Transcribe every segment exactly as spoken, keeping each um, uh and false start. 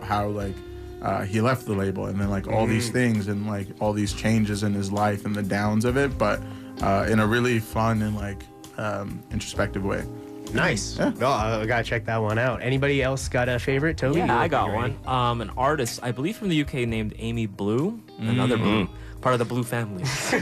how like uh, he left the label and then like all mm. these things and like all these changes in his life and the downs of it, but uh, in a really fun and like um, introspective way. Nice. Yeah. Oh, I gotta check that one out. Anybody else got a favorite? Toby? Yeah, I got one. Um, an artist, I believe from the U K, named Amy Blue. Mm. Another Blue. Part of the Blue family.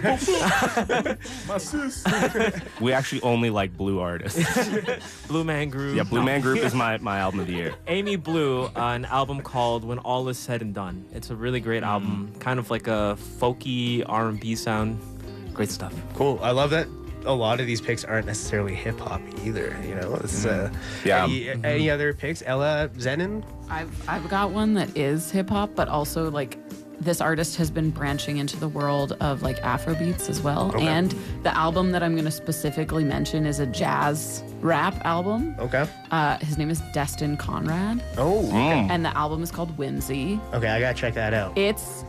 My sis. We actually only like Blue artists. Blue Man Group. Yeah, Blue no. Man Group is my, my album of the year. Amy Blue, uh, an album called When All Is Said and Done. It's a really great album. Kind of like a folky R and B sound. Great stuff. Cool. I love that. A lot of these picks aren't necessarily hip hop either, you know. This, uh, yeah. Any, mm-hmm. any other picks? Ella Zenin? I've I've got one that is hip hop, but also like this artist has been branching into the world of like Afrobeats as well. Okay. And the album that I'm going to specifically mention is a jazz rap album. Okay. Uh, his name is Destin Conrad. Oh. Okay. And the album is called Whimsy. Okay, I gotta check that out. It's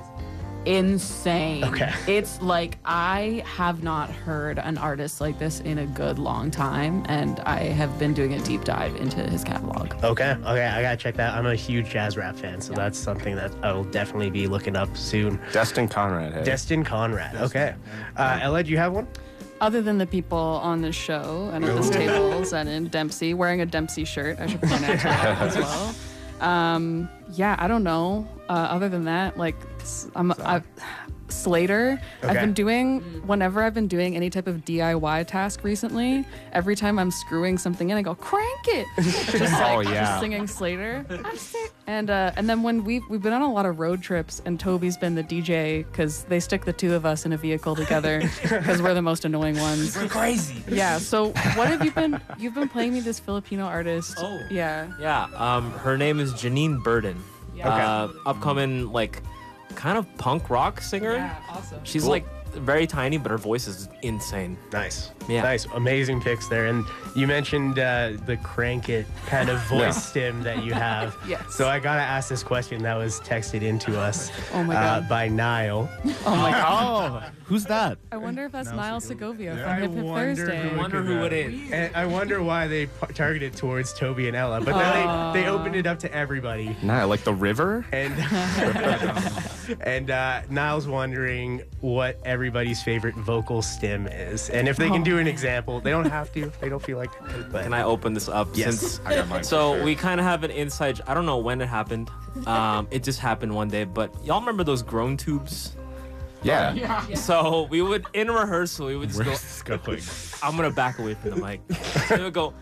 insane. Okay. It's like I have not heard an artist like this in a good long time, and I have been doing a deep dive into his catalog. Okay. Okay, I gotta check that. I'm a huge jazz rap fan, so yeah. that's something that I will definitely be looking up soon. Destin Conrad. Hey. Destin Conrad. Destin. Okay. Uh, Ella, do you have one? Other than the people on this show and at this tables and in Dempsey, wearing a Dempsey shirt, I should point out to that as well. Um, yeah, I don't know. Uh, other than that, like, I'm, I've, Slater. Okay. I've been doing, whenever I've been doing any type of D I Y task recently, every time I'm screwing something in, I go, crank it! Just like, oh, yeah. just singing Slater. And uh, and then when we've, we've been on a lot of road trips, and Toby's been the D J, because they stick the two of us in a vehicle together, because we're the most annoying ones. We're crazy. Yeah, so what have you been, you've been playing me this Filipino artist. Oh. Yeah. Yeah, um, her name is Janine Burden. Yeah. Uh, upcoming, like, kind of punk rock singer. Yeah, awesome. She's Cool. like very tiny, but her voice is insane. Nice. Yeah. Nice. Amazing picks there. And you mentioned uh, the crank it kind of voice Yeah. stim that you have. Yes. So I got to ask this question that was texted into us Oh my uh, God. by Niall. Oh my God. Oh, who's that? I wonder if that's Niall Segovia Yeah. from I Hip Hip wonder Thursday. who I wonder could who that it is. And I wonder why they p- targeted towards Toby and Ella. But then Aw. they, they opened it up to everybody. Nah, like the river? And and uh, Niall's wondering what everybody's favorite vocal stim is. And if they can do an example, they don't have to. if They don't feel like it. But Can I open this up? Yes. Since, I got mine. so we kind of have an inside. I don't know when it happened. Um, it just happened one day. But y'all remember those groan tubes? Yeah. So we would in rehearsal. We would just Where's go. this going? I'm gonna back away from the mic. So we would go.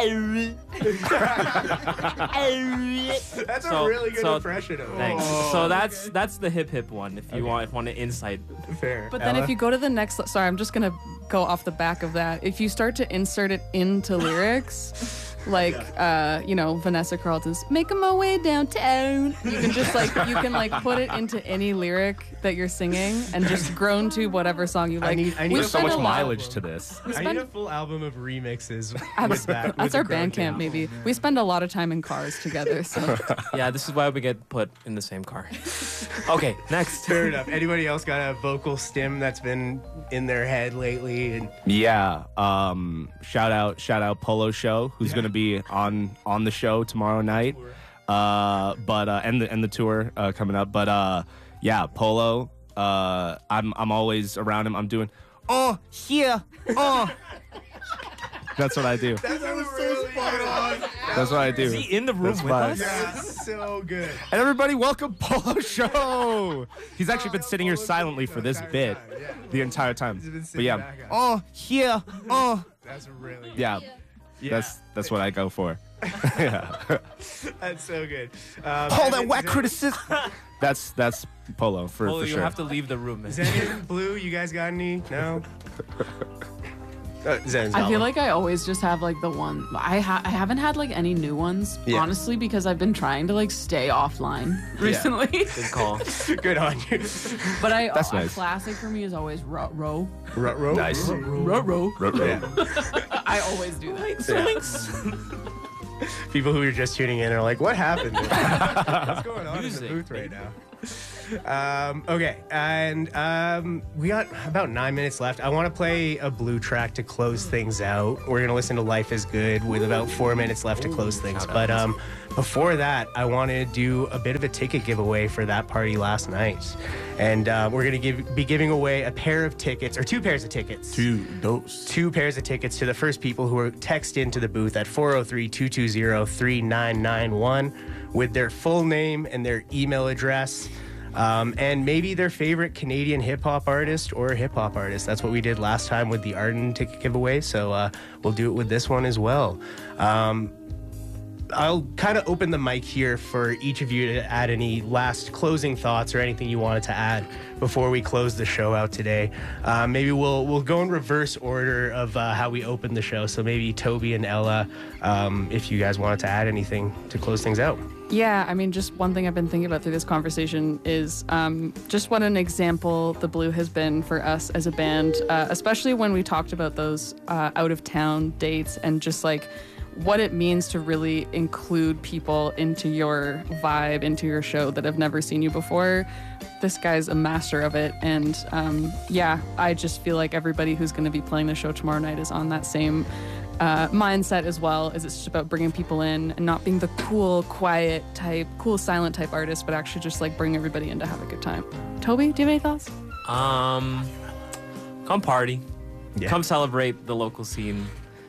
that's So- a really good so- impression of it. Thanks. So that's that's the hip hip one. If you Okay. want, if you want an insight. Fair. But then Ella? if you go to the next, sorry, I'm just gonna go off the back of that. If you start to insert it into lyrics, like uh, you know, Vanessa Carlton's "Making My Way Downtown," you can just like you can like put it into any lyric that you're singing and just groan to whatever song you I like. need- I need We a There's so spend much a lot- mileage to this. We I need spend, a full album of remixes with Abs- that. with that's the our grown band camp, down. maybe. We spend a lot of time in cars together. So Yeah, this is why we get put in the same car. Okay, next. Fair enough. Anybody else got a vocal stim that's been in their head lately? And Yeah. Um, shout out, shout out Polo Show, who's gonna be on on the show tomorrow night. Uh, but uh, and the and the tour uh, coming up. But uh, yeah, Polo. Uh, I'm I'm always around him. I'm doing oh here oh. That's what I do. that's really spot on. That's what I do. Is he in the room That's with fine. us? Yeah, so good. And everybody, welcome Polo Show. He's actually been sitting here silently for this bit the entire time. He's been But sitting yeah, back up. oh here oh That's really good. yeah. Yeah. That's that's what I go for. Yeah. That's so good. Um, Hold that and whack Zen- criticism. That's that's Polo for, Polo, for you sure. have to leave the room, man. Zen Blue, you guys got any? No? Uh, Zen's I got feel one. like I always just have like the one. I ha- I haven't had like any new ones, Yeah. honestly, because I've been trying to like stay offline recently. Good call. Good on you. But I That's a nice. classic for me is always row row. Ro- Nice. Row row. Yeah. I always do that. People who are just tuning in are like, what happened? What's going on Music, in the booth right now? Um, okay, and um, we got about nine minutes left. I want to play a Blue track to close things out. We're gonna listen to "Life Is Good" with about four minutes left to close things. But um, before that, I want to do a bit of a ticket giveaway for that party last night. And uh, we're going to give be giving away a pair of tickets, or two pairs of tickets. Two dose. Two pairs of tickets to the first people who are text into the booth at four oh three, two two zero, three nine nine one with their full name and their email address. Um, and maybe their favorite Canadian hip-hop artist or hip-hop artist. That's what we did last time with the Arden ticket giveaway, so uh, we'll do it with this one as well. Um, I'll kind of open the mic here for each of you to add any last closing thoughts or anything you wanted to add before we close the show out today. Uh, maybe we'll we'll go in reverse order of uh, how we opened the show. So maybe Toby and Ella, um, if you guys wanted to add anything to close things out. Yeah, I mean, just one thing I've been thinking about through this conversation is um, just what an example The Blue has been for us as a band, uh, especially when we talked about those uh, out-of-town dates and just like what it means to really include people into your vibe, into your show that have never seen you before. This guy's a master of it. And um, yeah, I just feel like everybody who's going to be playing the show tomorrow night is on that same uh, mindset as well, as it's just about bringing people in and not being the cool, quiet type, cool, silent type artist, but actually just like bring everybody in to have a good time. Toby, do you have any thoughts? Um, come party. Yeah. Come celebrate the local scene.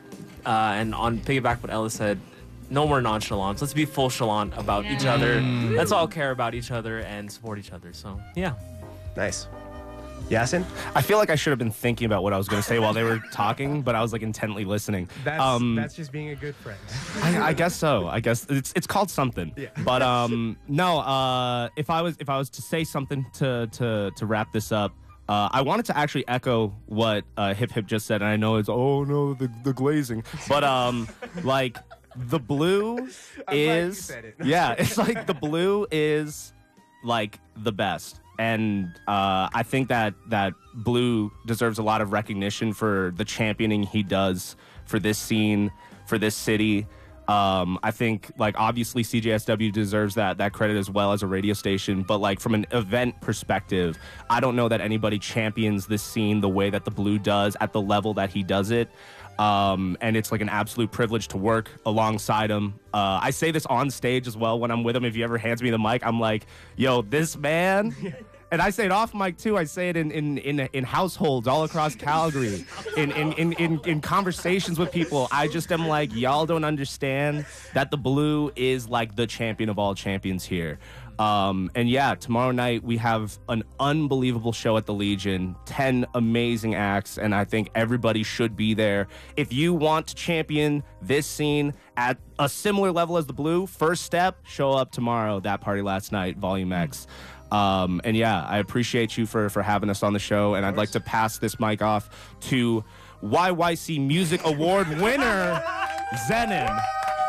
Uh, and on piggyback what Ella said, no more nonchalance. Let's be full chalant about each other. Let's all care about each other and support each other. So, yeah. Nice. Yasin? I feel like I should have been thinking about what I was going to say while they were talking, but I was like intently listening. That's, um, that's just being a good friend. I, I guess so. I guess it's it's called something. Yeah. But um, no. Uh, if I was if I was to say something to to to wrap this up. Uh, I wanted to actually echo what uh, Hip Hip just said, and I know it's oh no the the glazing, but um like the Blue is said it. yeah, it's like the Blue is like the best, and uh, I think that that Blue deserves a lot of recognition for the championing he does for this scene, for this city. Um, I think, like, obviously C J S W deserves that that credit as well as a radio station, but like from an event perspective, I don't know that anybody champions this scene the way that the Blue does at the level that he does it. Um, and it's like an absolute privilege to work alongside him. Uh, I say this on stage as well when I'm with him. If he ever hands me the mic, I'm like, yo, this man. And I say it off mic too. I say it in in in, in households all across Calgary, in, in in in in conversations with people. I just am like, y'all don't understand that the Blue is like the champion of all champions here. Um, and yeah, tomorrow night we have an unbelievable show at the Legion, ten amazing acts, and I think everybody should be there. If you want to champion this scene at a similar level as the Blue, first step, show up tomorrow. That Party Last Night, Volume X. Um, and yeah, I appreciate you for, for having us on the show, and I'd like to pass this mic off to Y Y C Music Award winner, Zenon.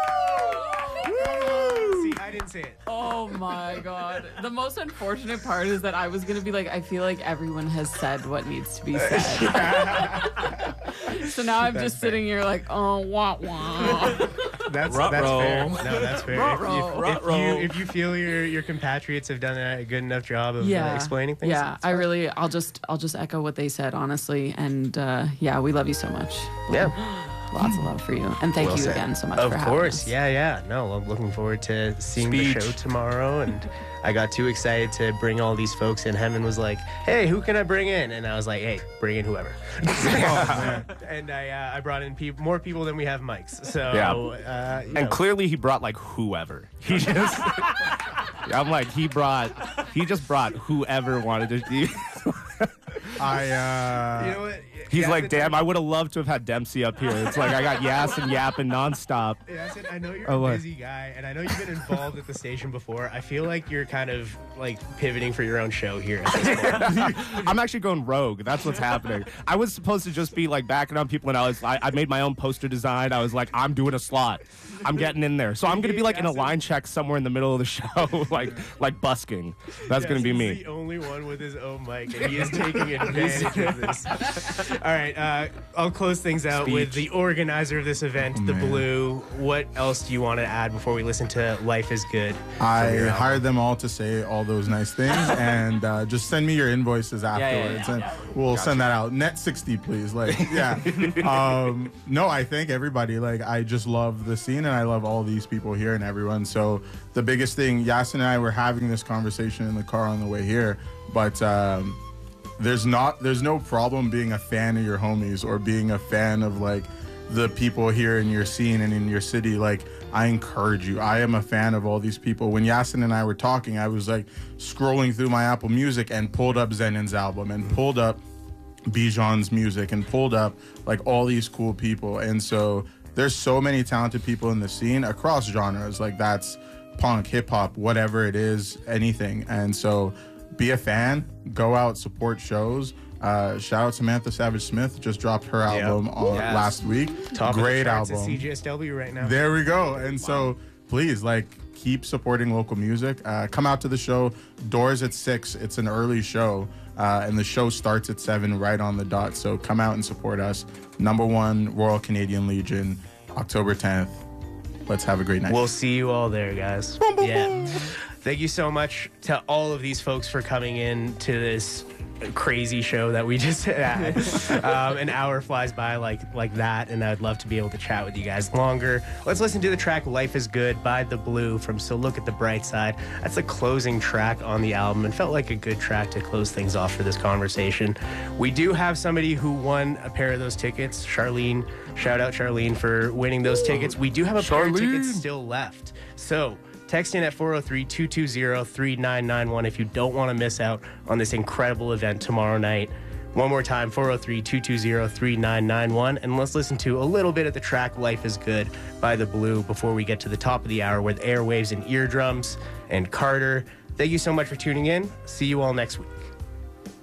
See, I didn't say it. Oh my god. The most unfortunate part is that I was gonna be like, I feel like everyone has said what needs to be said. So now I'm That's just fair. sitting here like, oh, wah, wah. That's, Ruh-roh. that's fair. No, that's fair. If, Ruh-roh. if, if, Ruh-roh. you, if you feel your, your compatriots have done a good enough job of Yeah. uh, explaining things, Yeah, it's I fine. really, I'll just, I'll just echo what they said, honestly. And uh, yeah, we love you so much. Yeah. Lots of love for you. And thank Well you said. again so much Of for having course, us. yeah, yeah. No, I'm looking forward to seeing Speech. the show tomorrow, and I got too excited to bring all these folks in. Hemon was like, "Hey, who can I bring in?" And I was like, "Hey, bring in whoever." And I, uh, I brought in peop more people than we have mics. So, Yeah. uh, you know. And clearly he brought like whoever. He just I'm like he brought he just brought whoever wanted to do. I uh, you know what? He's Yeah, like, it's- damn, I would have loved to have had Dempsey up here. It's like I got Yass and yapping nonstop. Yeah, I said, I know you're Oh, a what? busy guy, and I know you've been involved at the station before. I feel like you're kind of like pivoting for your own show here at this point. I'm actually going rogue. That's what's happening. I was supposed to just be like backing up people, and I was I, I made my own poster design. I was like, I'm doing a slot. I'm getting in there. So I'm gonna be like in a line check somewhere in the middle of the show, like like busking. That's gonna be Yes, me. he's the only one with his own mic, and he is taking advantage of this. All right, uh, I'll close things out Speech. with the organizer of this event, Oh, The man. Blue. What else do you want to add before we listen to Life is Good? I from your album? hired them all to say all those nice things, and uh, just send me your invoices yeah, afterwards, yeah, and yeah. we'll send that out. Net sixty, please. Like, yeah. um, no, I thank everybody. Like, I just love the scene, and I love all these people here and everyone. So the biggest thing, Yasin and I were having this conversation in the car on the way here, but. Um, There's not, there's no problem being a fan of your homies or being a fan of like the people here in your scene and in your city. Like, I encourage you. I am a fan of all these people. When Yasin and I were talking, I was like scrolling through my Apple Music and pulled up Zenin's album and pulled up Bijan's music and pulled up like all these cool people. And so there's so many talented people in the scene across genres. Like, that's punk, hip hop, whatever it is, anything. And so be a fan, go out, support shows. Uh, shout out Samantha Savage Smith, just dropped her album on Yes. last week. Top Great of the charts at album. C G S W right now. There we go. And so please, like, keep supporting local music. Uh, come out to the show. Doors at six. It's an early show, uh, and the show starts at seven, right on the dot. So come out and support us. Number one Royal Canadian Legion, October tenth. Let's have a great night. We'll see you all there, guys. Yeah. Thank you so much to all of these folks for coming in to this crazy show that we just had. um, an hour flies by like like that, and I'd love to be able to chat with you guys longer. Let's listen to the track Life is Good by The Blue from So Look at the Bright Side. That's the closing track on the album and felt like a good track to close things off for this conversation. We do have somebody who won a pair of those tickets. Charlene, shout out Charlene for winning those tickets. We do have a pair of tickets still left. So text in at four oh three, two two zero, three nine nine one if you don't want to miss out on this incredible event tomorrow night. One more time, four oh three, two two zero, three nine nine one. And let's listen to a little bit of the track Life is Good by The Blue before we get to the top of the hour with Airwaves and Eardrums and Carter. Thank you so much for tuning in. See you all next week.